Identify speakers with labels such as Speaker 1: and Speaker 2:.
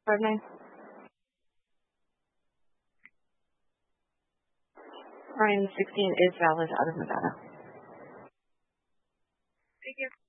Speaker 1: 659. Line 16 is valid out of Nevada.
Speaker 2: Thank you.